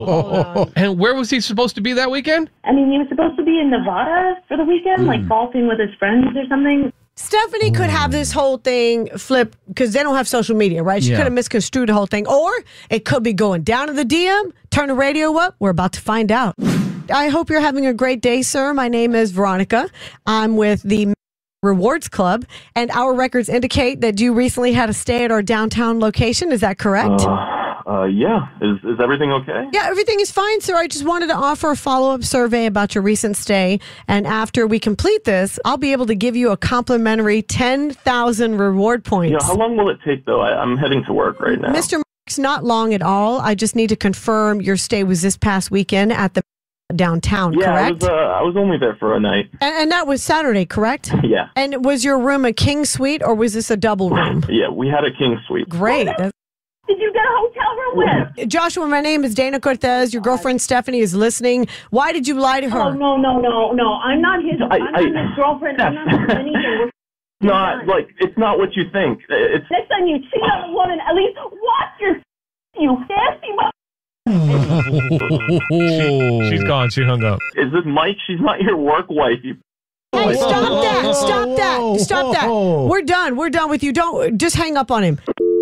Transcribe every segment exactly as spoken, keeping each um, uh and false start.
Oh. And where was he supposed to be that weekend? I mean, he was supposed to be in Nevada for the weekend, mm. like golfing with his friends or something. Stephanie could have this whole thing flipped because they don't have social media, right? She Yeah. could have misconstrued the whole thing. Or it could be going down to the D M, turn the radio up. We're about to find out. I hope you're having a great day, sir. My name is Veronica. I'm with the Rewards Club, and our records indicate that you recently had a stay at our downtown location. Is that correct? Uh, uh, yeah. Is is everything okay? Yeah, everything is fine, sir. I just wanted to offer a follow-up survey about your recent stay, and after we complete this, I'll be able to give you a complimentary ten thousand reward points. Yeah, how long will it take, though? I, I'm heading to work right now. Mister Marks, not long at all. I just need to confirm your stay was this past weekend at the downtown, yeah, correct? I was, uh, I was only there for a night. And, and that was Saturday, correct? Yeah. And was your room a king suite or was this a double room? Yeah, we had a king suite. Great. Did you get a hotel room with? Joshua, my name is Dana Cortez. Your girlfriend Stephanie is listening. Why did you lie to her? Oh, no, no, no, no. I'm not his, I, I'm I, not his girlfriend. I'm not his anything. We're not, like, it's not what you think. It's Next time you cheat on a woman, at least watch your you nasty mother. she, she's gone. She hung up. Is this Mike? She's not your work wife. You Hey, stop that. Stop that. Whoa, Stop that. whoa. We're done. We're done with you. Don't just hang up on him.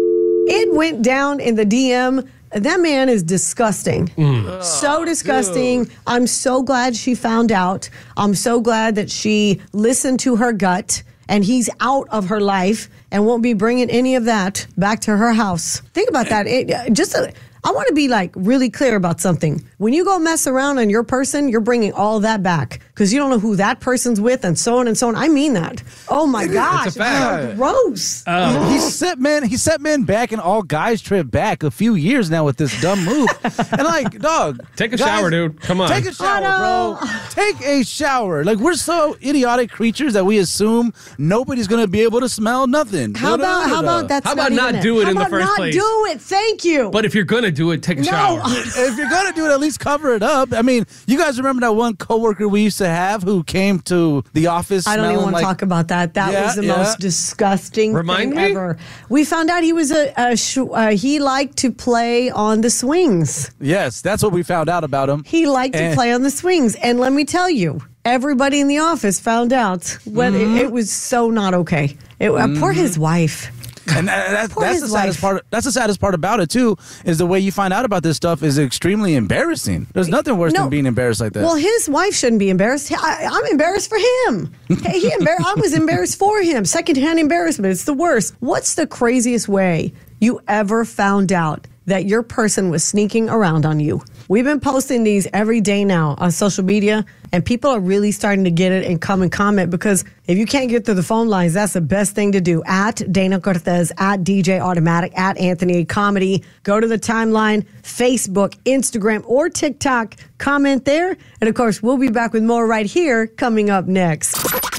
It went down in the D M. That man is disgusting. Mm. So disgusting. Dude. I'm so glad she found out. I'm so glad that she listened to her gut and he's out of her life and won't be bringing any of that back to her house. Think about that. It, just a, I want to be like really clear about something. When you go mess around on your person, you're bringing all that back because you don't know who that person's with and so on and so on. I mean that. Oh my gosh. It's a fact. Gross. Uh, he set men. He set men back in all guys trip back a few years now with this dumb move. And like, dog, Take a guys, shower, dude. Come on. Take a shower, bro. Take a shower. Like we're so idiotic creatures that we assume nobody's gonna be able to smell nothing. How No, no, about no, how no. about that's How about not, not even do it How in the about first not place? do it. Thank you. But if you're going to do it, take a no. shower. If you're gonna do it, at least cover it up. I mean, you guys remember that one coworker we used to have who came to the office? I don't even want like, to talk about that. That Yeah, was the yeah. most disgusting Remind thing me? ever. We found out he was a, a sh- uh, he liked to play on the swings. Yes, that's what we found out about him. He liked to And- play on the swings, and let me tell you, everybody in the office found out when Mm-hmm. it, it was so not okay. It, uh, poor his wife. And that, that, Poor that's his the saddest wife. part. That's the saddest part about it too. Is the way you find out about this stuff is extremely embarrassing. There's nothing worse No. than being embarrassed like that. Well, his wife shouldn't be embarrassed. I, I'm embarrassed for him. Hey, he embar- I was embarrassed for him. Secondhand embarrassment. It's the worst. What's the craziest way you ever found out that your person was sneaking around on you? We've been posting these every day now on social media, and people are really starting to get it and come and comment because if you can't get through the phone lines, that's the best thing to do. At Dana Cortez, at D J Automatic, at Anthony Comedy. Go to the timeline, Facebook, Instagram, or TikTok. Comment there. And of course, we'll be back with more right here coming up next.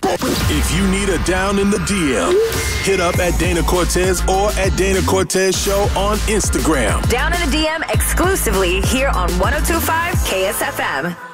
If you need a down in the D M, hit up at Dana Cortez or at Dana Cortez Show on Instagram. Down in the D M exclusively here on one oh two point five K S F M.